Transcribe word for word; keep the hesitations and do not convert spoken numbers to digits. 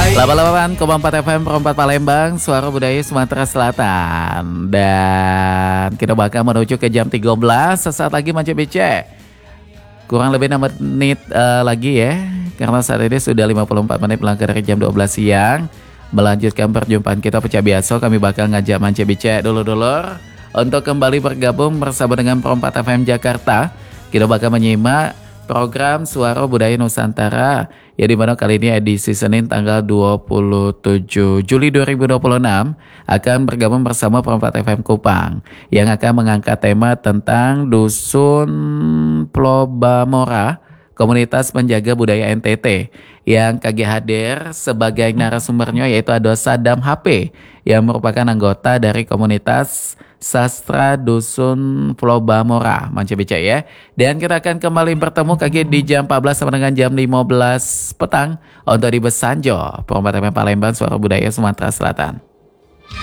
delapan puluh delapan koma empat F M Perempat Palembang, suara budaya Sumatera Selatan. Dan kita bakal menuju ke jam tiga belas sesaat lagi Mance B C. Kurang lebih enam menit uh, lagi ya, karena saat ini sudah lima puluh empat menit melangkah dari jam dua belas siang. Melanjutkan perjumpaan kita pecah biasa, kami bakal ngajak Mance B C dulu-dulu untuk kembali bergabung bersama dengan Perempat F M Jakarta. Kita bakal menyimak program Suara Budaya Nusantara, ya dimana kali ini edisi Senin tanggal dua puluh tujuh Juli dua ribu dua puluh enam akan bergabung bersama Perempat F M Kupang yang akan mengangkat tema tentang Dusun Plobamora, komunitas penjaga budaya N T T, yang kagak hadir sebagai narasumbernya yaitu ada Sadam H P yang merupakan anggota dari komunitas Sastra Dusun Plobamora, Mance B C ya. Dan kita akan kembali bertemu kaki di jam empat belas sampai dengan jam lima belas petang untuk di Besanjo, Perempat F M Palembang, suara budaya Sumatera Selatan.